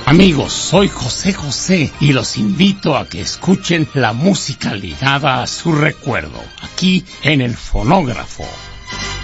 Amigos, soy José José y los invito a que escuchen la música ligada a su recuerdo, aquí en el Fonógrafo.